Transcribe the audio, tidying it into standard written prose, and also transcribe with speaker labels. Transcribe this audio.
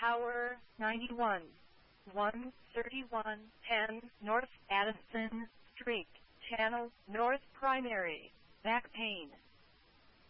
Speaker 1: Tower 91, 13110 North Addison Street, Channel North Primary, back pain.